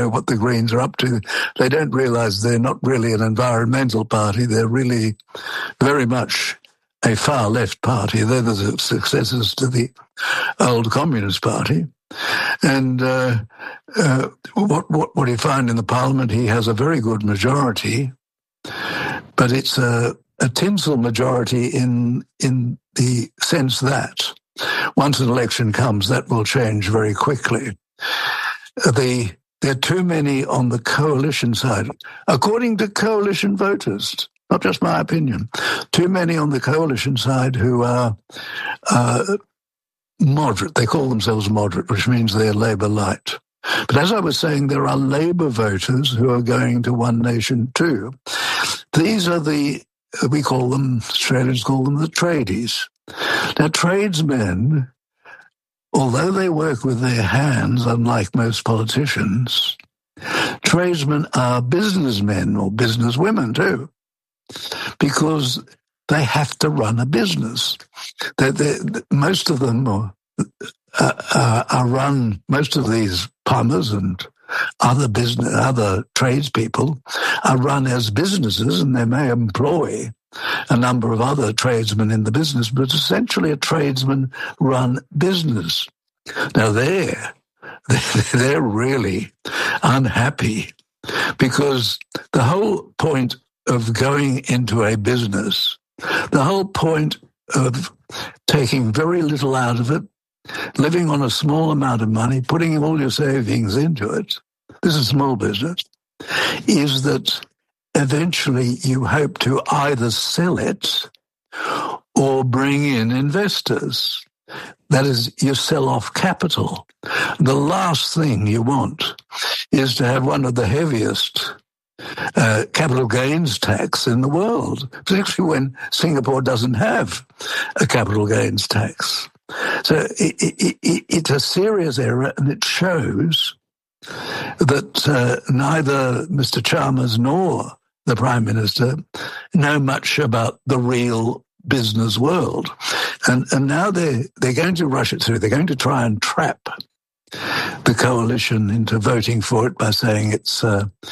what the Greens are up to. They don't realise they're not really an environmental party. They're really very much a far-left party. They're the successors to the old Communist Party. And what you find in the Parliament, he has a very good majority, but it's a tinsel majority in the sense that once an election comes, that will change very quickly. There are too many on the coalition side, according to coalition voters, not just my opinion, too many on the coalition side who are moderate. They call themselves moderate, which means they're Labour light. But as I was saying, there are Labour voters who are going to One Nation too. These are Australians call them the tradies. Now, tradesmen, although they work with their hands, unlike most politicians, tradesmen are businessmen or businesswomen too, because they have to run a business. Most of them are run, most of these plumbers and other tradespeople are run as businesses, and they may employ a number of other tradesmen in the business, but essentially a tradesman-run business. Now they're really unhappy because the whole point of going into a business, the whole point of taking very little out of it, living on a small amount of money, putting all your savings into it, this is small business, is that eventually you hope to either sell it or bring in investors. That is, you sell off capital. The last thing you want is to have one of the heaviest capital gains tax in the world, particularly when Singapore doesn't have a capital gains tax. So it's a serious error, and it shows that neither Mr. Chalmers nor the Prime Minister know much about the real business world. And now they're going to rush it through. They're going to try and trap the coalition into voting for it by saying it's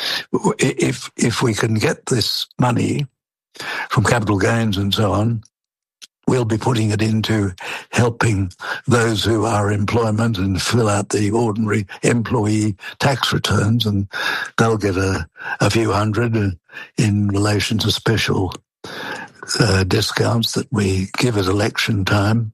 if we can get this money from capital gains and so on, we'll be putting it into helping those who are in employment and fill out the ordinary employee tax returns, and they'll get a few hundred in relation to special discounts that we give at election time.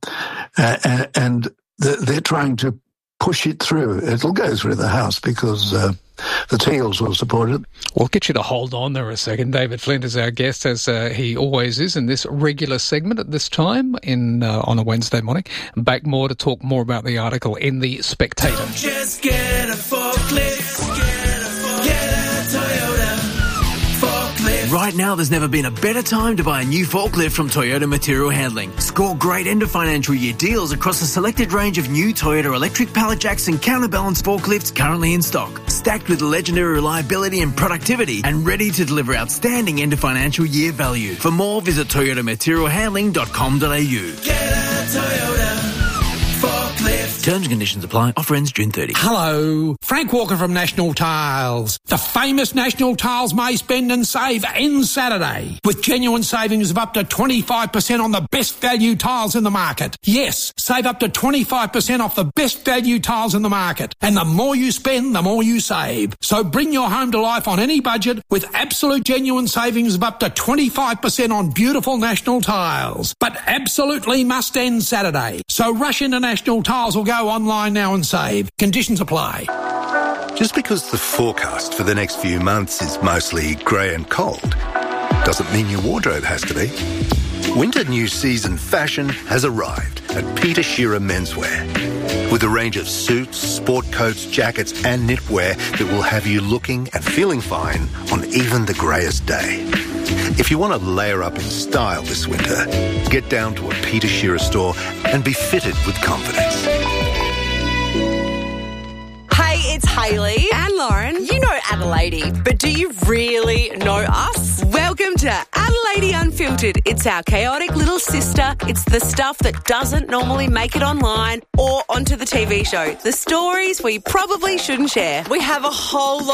And they're trying to push it through. It'll go through the House because the Teals will support it. We'll get you to hold on there a second. David Flint is our guest, as he always is in this regular segment at this time on a Wednesday morning. Back more to talk more about the article in The Spectator. Don't just get a forklift, get a Toyota forklift. Right now, there's never been a better time to buy a new forklift from Toyota Material Handling. Score great end of financial year deals across a selected range of new Toyota electric pallet jacks and counterbalance forklifts currently in stock, stacked with legendary reliability and productivity, and ready to deliver outstanding end of financial year value. For more, visit toyotamaterialhandling.com.au. Get a Toyota forklift. Terms and conditions apply. Offer ends June 30. Hello, Frank Walker from National Tiles. The famous National Tiles May Spend and Save ends Saturday with genuine savings of up to 25% on the best value tiles in the market. Yes, save up to 25% off the best value tiles in the market. And the more you spend, the more you save. So bring your home to life on any budget with absolute genuine savings of up to 25% on beautiful National Tiles. But absolutely must end Saturday. So rush into National Tiles or go online now and save. Conditions apply. Just because the forecast for the next few months is mostly grey and cold doesn't mean your wardrobe has to be. Winter new season fashion has arrived at Peter Shearer Menswear, with a range of suits, sport coats, jackets and knitwear that will have you looking and feeling fine on even the greyest day. If you want to layer up in style this winter, get down to a Peter Shearer store and be fitted with confidence. It's Hayley and Lauren. You know Adelaide, but do you really know us? Welcome to Adelaide Lady Unfiltered. It's our chaotic little sister. It's the stuff that doesn't normally make it online or onto the TV show. The stories we probably shouldn't share. We have a whole lot